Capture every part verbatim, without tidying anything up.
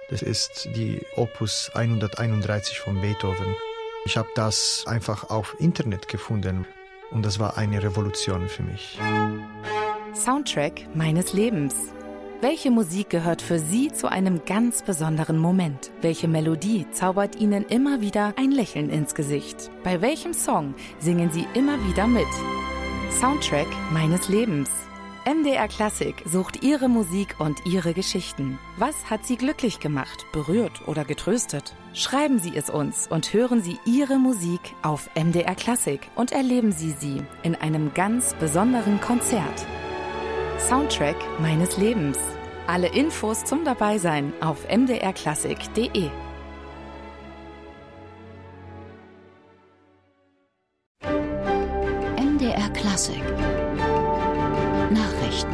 Das ist die Opus hunderteinunddreißig von Beethoven. Ich habe das einfach auf Internet gefunden und das war eine Revolution für mich. Soundtrack meines Lebens. Welche Musik gehört für Sie zu einem ganz besonderen Moment? Welche Melodie zaubert Ihnen immer wieder ein Lächeln ins Gesicht? Bei welchem Song singen Sie immer wieder mit? Soundtrack meines Lebens. M D R Klassik sucht Ihre Musik und Ihre Geschichten. Was hat Sie glücklich gemacht, berührt oder getröstet? Schreiben Sie es uns und hören Sie Ihre Musik auf M D R Klassik und erleben Sie sie in einem ganz besonderen Konzert. Soundtrack meines Lebens. Alle Infos zum Dabeisein auf m d r klassik punkt d e. M D R Klassik Nachrichten.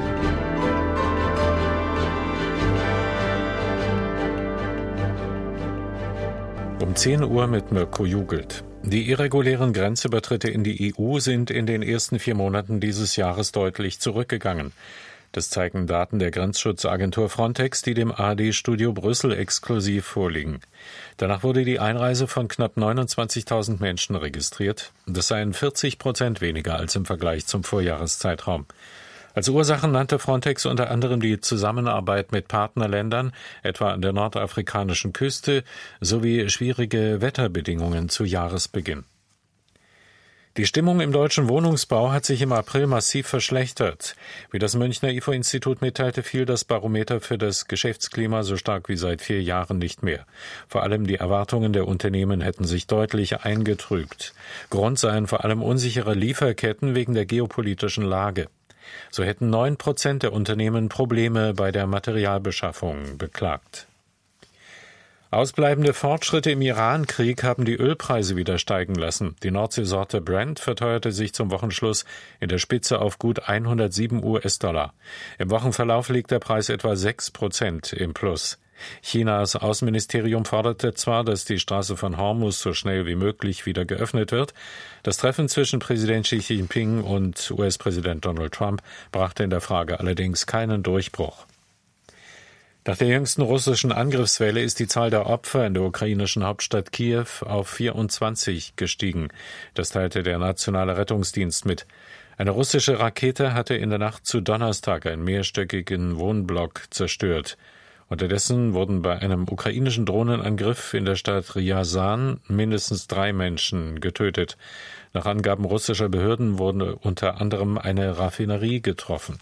Um zehn Uhr mit Mirko Jugelt. Die irregulären Grenzübertritte in die E U sind in den ersten vier Monaten dieses Jahres deutlich zurückgegangen. Das zeigen Daten der Grenzschutzagentur Frontex, die dem A R D-Studio Brüssel exklusiv vorliegen. Danach wurde die Einreise von knapp neunundzwanzigtausend Menschen registriert. Das seien vierzig Prozent weniger als im Vergleich zum Vorjahreszeitraum. Als Ursachen nannte Frontex unter anderem die Zusammenarbeit mit Partnerländern, etwa an der nordafrikanischen Küste, sowie schwierige Wetterbedingungen zu Jahresbeginn. Die Stimmung im deutschen Wohnungsbau hat sich im April massiv verschlechtert. Wie das Münchner I F O-Institut mitteilte, fiel das Barometer für das Geschäftsklima so stark wie seit vier Jahren nicht mehr. Vor allem die Erwartungen der Unternehmen hätten sich deutlich eingetrübt. Grund seien vor allem unsichere Lieferketten wegen der geopolitischen Lage. So hätten neun Prozent der Unternehmen Probleme bei der Materialbeschaffung beklagt. Ausbleibende Fortschritte im Iran-Krieg haben die Ölpreise wieder steigen lassen. Die Nordseesorte Brent verteuerte sich zum Wochenschluss in der Spitze auf gut hundertsieben U S-Dollar. Im Wochenverlauf liegt der Preis etwa sechs Prozent im Plus. Chinas Außenministerium forderte zwar, dass die Straße von Hormuz so schnell wie möglich wieder geöffnet wird. Das Treffen zwischen Präsident Xi Jinping und U S-Präsident Donald Trump brachte in der Frage allerdings keinen Durchbruch. Nach der jüngsten russischen Angriffswelle ist die Zahl der Opfer in der ukrainischen Hauptstadt Kiew auf vierundzwanzig gestiegen. Das teilte der Nationale Rettungsdienst mit. Eine russische Rakete hatte in der Nacht zu Donnerstag einen mehrstöckigen Wohnblock zerstört. Unterdessen wurden bei einem ukrainischen Drohnenangriff in der Stadt Ryazan mindestens drei Menschen getötet. Nach Angaben russischer Behörden wurde unter anderem eine Raffinerie getroffen.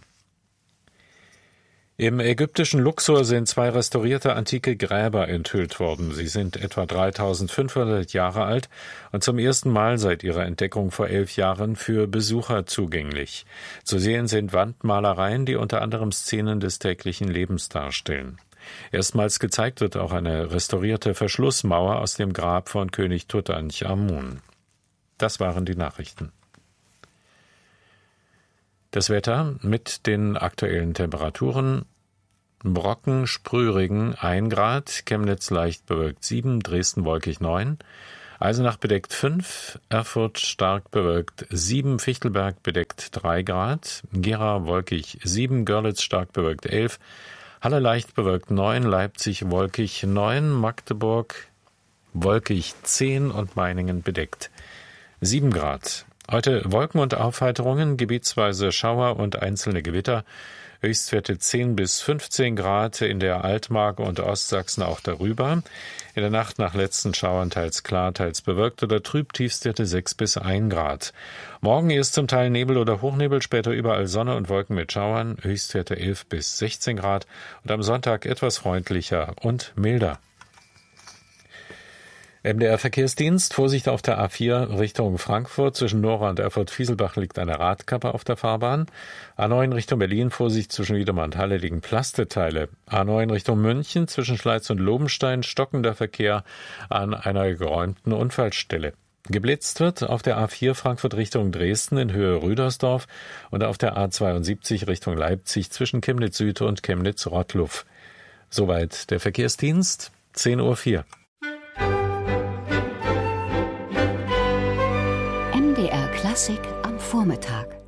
Im ägyptischen Luxor sind zwei restaurierte antike Gräber enthüllt worden. Sie sind etwa dreitausendfünfhundert Jahre alt und zum ersten Mal seit ihrer Entdeckung vor elf Jahren für Besucher zugänglich. Zu sehen sind Wandmalereien, die unter anderem Szenen des täglichen Lebens darstellen. Erstmals gezeigt wird auch eine restaurierte Verschlussmauer aus dem Grab von König Tutanchamun. Das waren die Nachrichten. Das Wetter mit den aktuellen Temperaturen: Brocken, Sprühregen ein Grad, Chemnitz leicht bewölkt sieben, Dresden wolkig neun, Eisenach bedeckt fünf, Erfurt stark bewölkt sieben, Fichtelberg bedeckt drei Grad, Gera wolkig sieben, Görlitz stark bewölkt elf, Halle leicht bewölkt neun, Leipzig wolkig neun, Magdeburg wolkig zehn und Meiningen bedeckt sieben Grad. Heute Wolken und Aufheiterungen, gebietsweise Schauer und einzelne Gewitter. Höchstwerte zehn bis fünfzehn Grad, in der Altmark und Ostsachsen auch darüber. In der Nacht nach letzten Schauern teils klar, teils bewölkt oder trüb, Tiefstwerte sechs bis ein Grad. Morgen erst zum Teil Nebel oder Hochnebel, später überall Sonne und Wolken mit Schauern, Höchstwerte elf bis sechzehn Grad und am Sonntag etwas freundlicher und milder. M D R-Verkehrsdienst, Vorsicht auf der A vier Richtung Frankfurt. Zwischen Nora und Erfurt-Fieselbach liegt eine Radkappe auf der Fahrbahn. A neun Richtung Berlin, Vorsicht, zwischen Wiedemann und Halle liegen Plasteteile. A neun Richtung München, zwischen Schleiz und Lobenstein, stockender Verkehr an einer geräumten Unfallstelle. Geblitzt wird auf der A vier Frankfurt Richtung Dresden in Höhe Rüdersdorf und auf der A zweiundsiebzig Richtung Leipzig zwischen Chemnitz Süd und Chemnitz Rottluff. Soweit der Verkehrsdienst, zehn Uhr vier. M D R Klassik am Vormittag.